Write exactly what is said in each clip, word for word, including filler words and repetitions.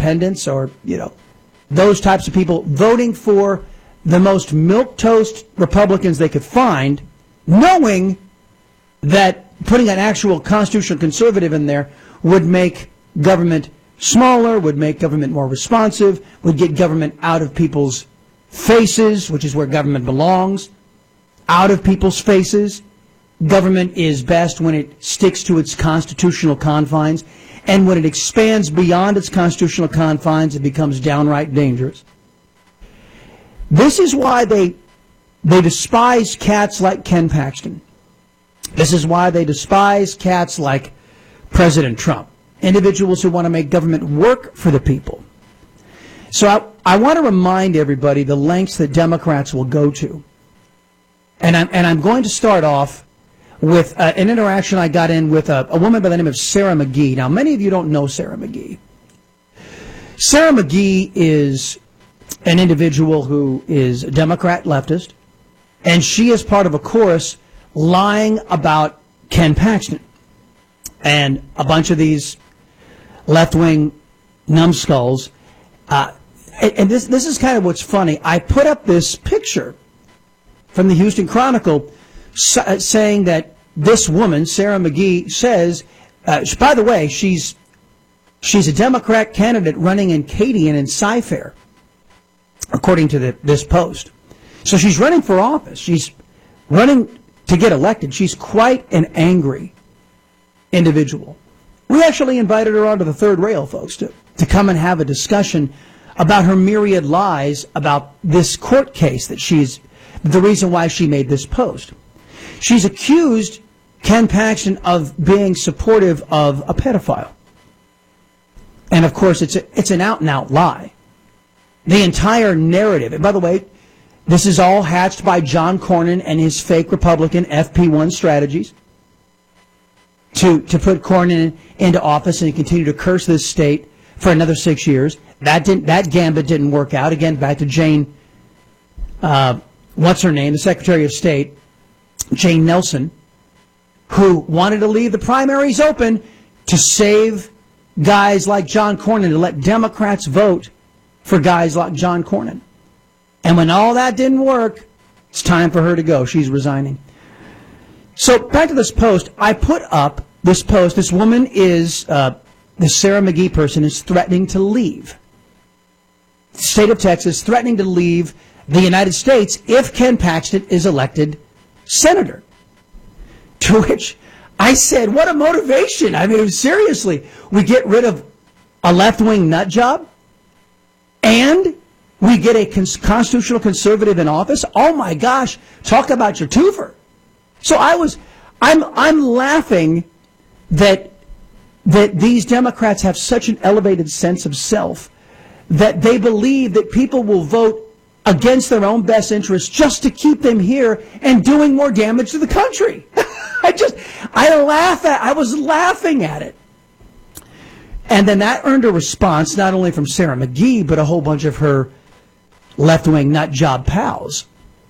independents or, you know, those types of people voting for the most milquetoast Republicans they could find, knowing that putting an actual constitutional conservative in there would make government smaller, would make government more responsive, would get government out of people's faces, which is where government belongs, out of people's faces. Government is best when it sticks to its constitutional confines, and when it expands beyond its constitutional confines, it becomes downright dangerous. This is why they they despise cats like Ken Paxton. This is why they despise cats like President Trump, individuals who want to make government work for the people. So I, I want to remind everybody the lengths that Democrats will go to. And I'm, and I'm going to start off with uh, an interaction I got in with a, a woman by the name of Sarah McGee. Now, many of you don't know Sarah McGee. Sarah McGee is an individual who is a Democrat leftist, and she is part of a chorus lying about Ken Paxton. And a bunch of these left-wing numbskulls. Uh, and and this, this is kind of what's funny. I put up this picture from the Houston Chronicle saying that this woman, Sarah McGee, says, uh, by the way, she's she's a Democrat candidate running in Katy and in Cy-Fair, according to the, this post. So she's running for office. She's running to get elected. She's quite an angry individual. We actually invited her onto the third rail, folks, to, to come and have a discussion about her myriad lies about this court case that she's the reason why she made this post. She's accused Ken Paxton of being supportive of a pedophile. And of course, it's a, it's an out-and-out lie. The entire narrative, and by the way, this is all hatched by John Cornyn and his fake Republican F P one strategies to, to put Cornyn into office and continue to curse this state for another six years. That didn't, that gambit didn't work out. Again, back to Jane, uh, what's her name, the Secretary of State, Jane Nelson, who wanted to leave the primaries open to save guys like John Cornyn, to let Democrats vote for guys like John Cornyn. And when all that didn't work, it's time for her to go. She's resigning. So back to this post. I put up this post. This woman is, uh, this Sarah McGee person is threatening to leave. The state of Texas threatening to leave the United States if Ken Paxton is elected senator. To which I said, what a motivation. I mean, seriously, we get rid of a left-wing nut job and we get a cons- constitutional conservative in office. Oh my gosh, talk about your twofer. So I was, I'm, I'm laughing that, that these Democrats have such an elevated sense of self that they believe that people will vote against their own best interests just to keep them here and doing more damage to the country. I just, I laugh at, I was laughing at it. And then that earned a response not only from Sarah McGee, but a whole bunch of her left-wing nut job pals.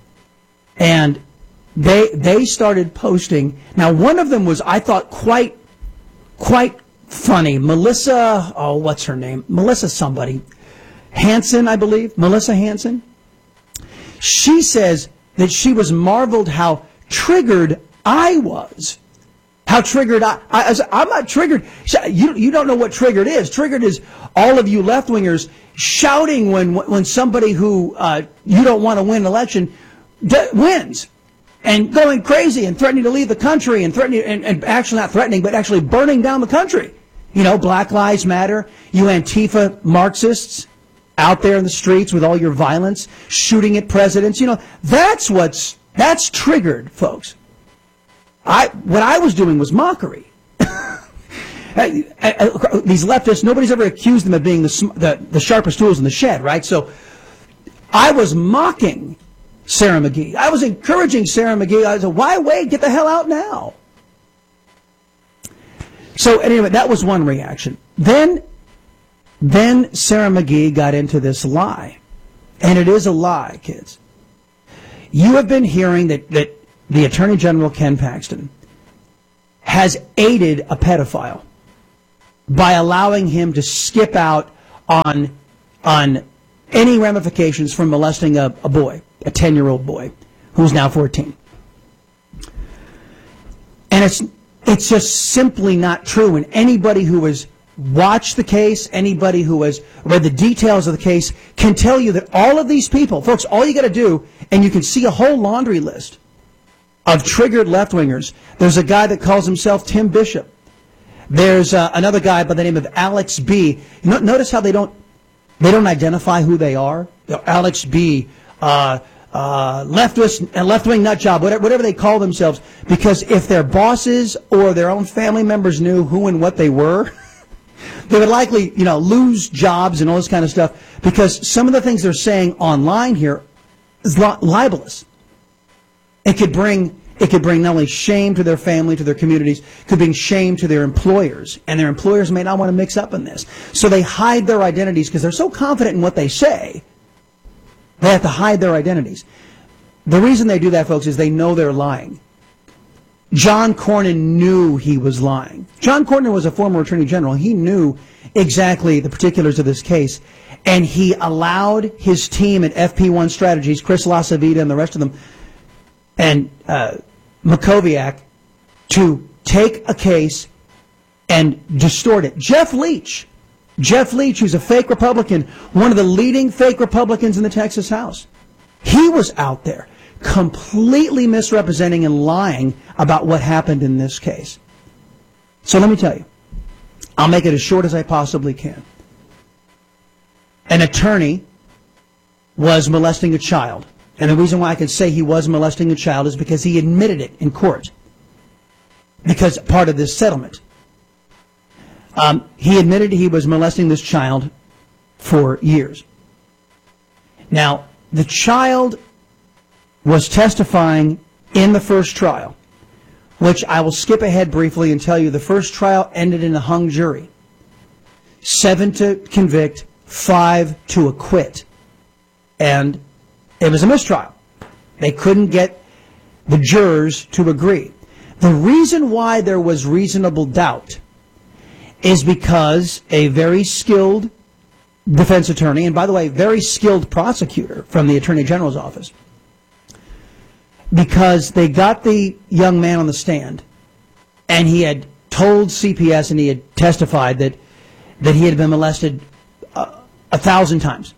And they, they started posting. Now, one of them was, I thought, quite, quite funny. Melissa, oh, what's her name? Melissa somebody. Hanson, I believe. Melissa Hanson. She says that she was marveled how triggered I was. How triggered I, I, I I'm not triggered. You, you don't know what triggered is. Triggered is all of you left-wingers shouting when, when somebody who uh, you don't want to win an election d- wins. And going crazy and threatening to leave the country and threatening, and, and actually not threatening, but actually burning down the country. You know, Black Lives Matter, you Antifa Marxists out there in the streets with all your violence, shooting at presidents. You know, that's what's, that's triggered, folks. I, what I was doing was mockery. These leftists, nobody's ever accused them of being the, the, the sharpest tools in the shed, right? So I was mocking Sarah McGee. I was encouraging Sarah McGee. I said, why wait? Get the hell out now. So anyway, that was one reaction. Then, then Sarah McGee got into this lie. And it is a lie, kids. You have been hearing that, that the Attorney General, Ken Paxton, has aided a pedophile by allowing him to skip out on on any ramifications from molesting a, a boy, a ten-year-old boy, who's now fourteen. And it's it's just simply not true. And anybody who has watched the case, anybody who has read the details of the case, can tell you that all of these people, folks, all you got to do, and you can see a whole laundry list of triggered left-wingers. There's a guy that calls himself Tim Bishop. There's uh, another guy by the name of Alex B. No, notice how they don't they don't identify who they are. You know, Alex B. Uh, uh, leftist, uh, left-wing nut job, whatever, whatever they call themselves. Because if their bosses or their own family members knew who and what they were, they would likely, you know, lose jobs and all this kind of stuff. Because some of the things they're saying online here is li- libelous. It could bring it could bring not only shame to their family, to their communities, could bring shame to their employers, and their employers may not want to mix up in this. So they hide their identities because they're so confident in what they say. They have to hide their identities. The reason they do that, folks, is they know they're lying. John Cornyn knew he was lying. John Cornyn was a former attorney general. He knew exactly the particulars of this case, and he allowed his team at F P one Strategies, Chris LaCivita and the rest of them, and uh, Makoviak, to take a case and distort it. Jeff Leach, Jeff Leach, who's a fake Republican, one of the leading fake Republicans in the Texas House, he was out there completely misrepresenting and lying about what happened in this case. So let me tell you, I'll make it as short as I possibly can. An attorney was molesting a child. And the reason why I can say he was molesting a child is because he admitted it in court. Because part of this settlement. Um, he admitted he was molesting this child for years. Now, the child was testifying in the first trial, which I will skip ahead briefly and tell you the first trial ended in a hung jury. Seven to convict, five to acquit. And it was a mistrial. They couldn't get the jurors to agree. The reason why there was reasonable doubt is because a very skilled defense attorney, and by the way, very skilled prosecutor from the Attorney General's office, because they got the young man on the stand, and he had told C P S and he had testified that, that he had been molested a, a thousand times.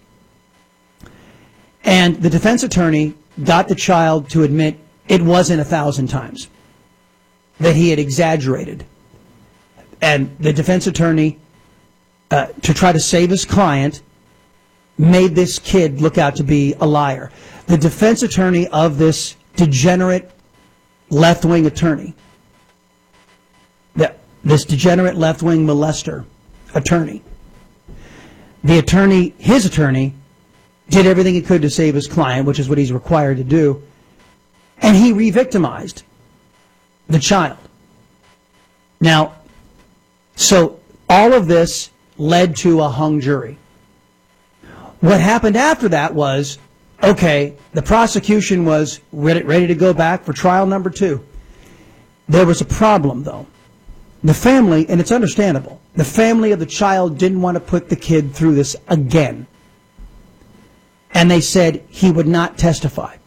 And the defense attorney got the child to admit it wasn't a thousand times, that he had exaggerated. And the defense attorney, uh, to try to save his client, made this kid look out to be a liar. The defense attorney of this degenerate left-wing attorney, the, this degenerate left-wing molester attorney, the attorney, his attorney, did everything he could to save his client, which is what he's required to do, and he re-victimized the child. Now, so all of this led to a hung jury. What happened after that was, okay, the prosecution was ready, ready to go back for trial number two. There was a problem, though. The family, and it's understandable, the family of the child didn't want to put the kid through this again. And they said he would not testify.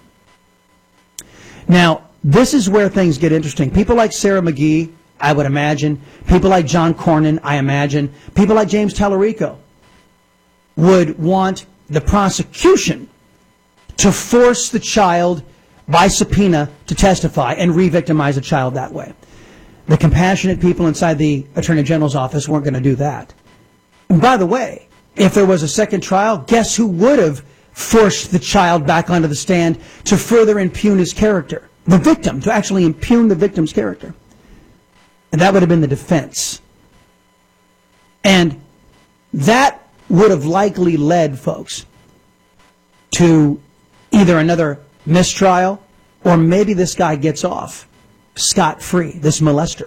Now, this is where things get interesting. People like Sarah McGee, I would imagine, people like John Cornyn, I imagine, people like James Tallarico would want the prosecution to force the child by subpoena to testify and re-victimize the child that way. The compassionate people inside the Attorney General's office weren't going to do that. And by the way, if there was a second trial, guess who would have forced the child back onto the stand to further impugn his character? The victim, to actually impugn the victim's character. And that would have been the defense. And that would have likely led, folks, to either another mistrial or maybe this guy gets off scot-free, this molester.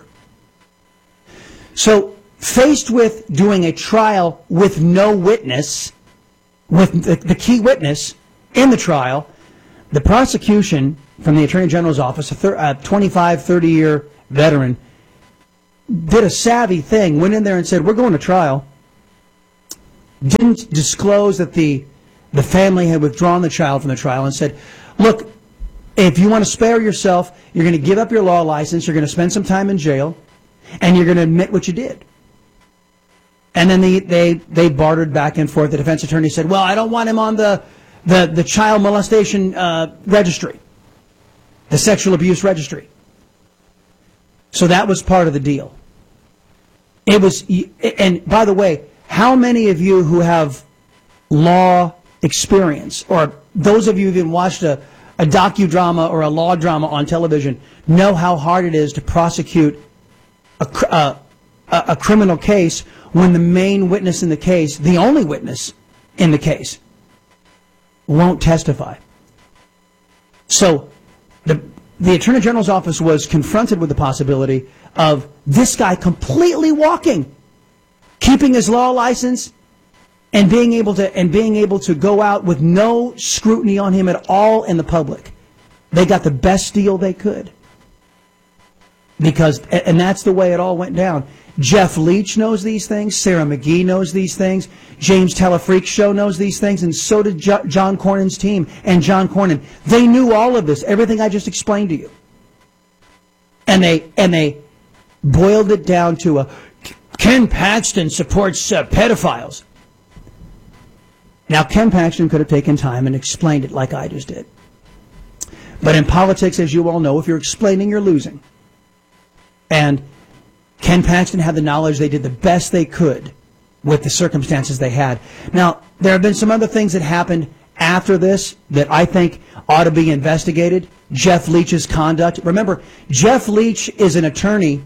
So, faced with doing a trial with no witness, with the, the key witness in the trial, the prosecution from the Attorney General's office, a, thir- a twenty-five, thirty-year veteran, did a savvy thing, went in there and said, we're going to trial. didn't disclose that the the family had withdrawn the child from the trial and said, look, if you want to spare yourself, you're going to give up your law license, you're going to spend some time in jail, and you're going to admit what you did. And then they, they, they bartered back and forth. The defense attorney said, well, I don't want him on the, the, the child molestation uh, registry, the sexual abuse registry. So that was part of the deal. It was, and by the way, how many of you who have law experience, or those of you who even watched a, a docudrama or a law drama on television, know how hard it is to prosecute a, a, a criminal case when the main witness in the case, the only witness in the case, won't testify? So the, the Attorney General's office was confronted with the possibility of this guy completely walking, keeping his law license, and being able to and being able to go out with no scrutiny on him at all in the public. They got the best deal they could. Because, and that's the way it all went down. Jeff Leach knows these things. Sarah McGee knows these things. James Telefreak Show knows these things. And so did jo- John Cornyn's team and John Cornyn. They knew all of this, everything I just explained to you. And they, and they boiled it down to a, Ken Paxton supports uh, pedophiles. Now, Ken Paxton could have taken time and explained it like I just did. But in politics, as you all know, if you're explaining, you're losing. And Ken Paxton had the knowledge. They did the best they could with the circumstances they had. Now, there have been some other things that happened after this that I think ought to be investigated. Jeff Leach's conduct. Remember, Jeff Leach is an attorney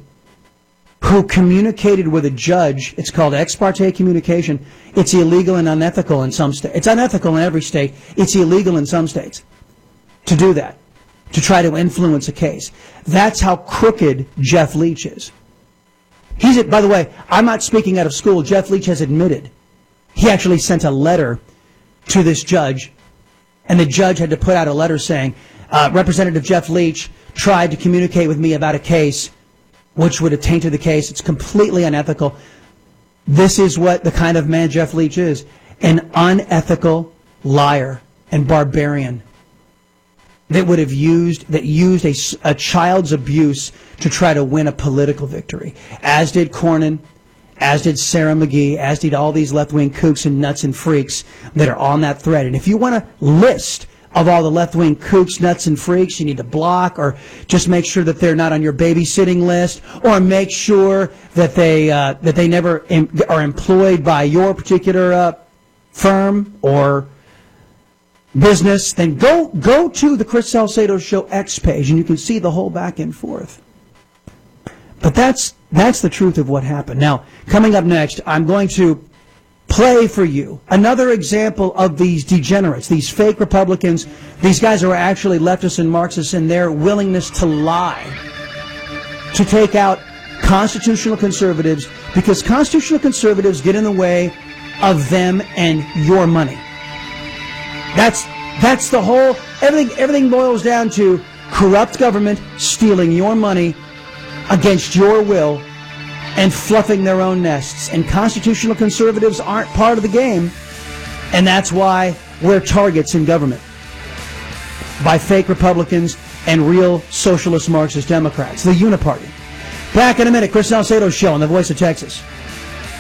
who communicated with a judge. It's called ex parte communication. It's illegal and unethical in some states. It's unethical in every state. It's illegal in some states to do that, to try to influence a case. That's how crooked Jeff Leach is. He's, by the way, I'm not speaking out of school. Jeff Leach has admitted he actually sent a letter to this judge, and the judge had to put out a letter saying, uh, Representative Jeff Leach tried to communicate with me about a case which would have tainted the case. It's completely unethical. This is what the kind of man Jeff Leach is, an unethical liar and barbarian that would have used, that used a, a child's abuse to try to win a political victory, as did Cornyn, as did Sarah McGee, as did all these left-wing kooks and nuts and freaks that are on that thread. And if you want a list of all the left-wing kooks, nuts, and freaks, you need to block, or just make sure that they're not on your babysitting list, or make sure that they uh, that they never em- are employed by your particular uh, firm or business. Then go go to the Chris Salcedo Show X page, and you can see the whole back and forth. But that's that's the truth of what happened. Now, coming up next, I'm going to play for you another example of these degenerates, these fake Republicans. These guys are actually leftists and Marxists in their willingness to lie, to take out constitutional conservatives, because constitutional conservatives get in the way of them and your money. That's that's the whole, everything everything boils down to corrupt government stealing your money against your will and fluffing their own nests. And constitutional conservatives aren't part of the game, and that's why we're targets in government by fake Republicans and real socialist Marxist Democrats, the Uniparty. Back in a minute, Chris Salcedo Show on the Voice of Texas.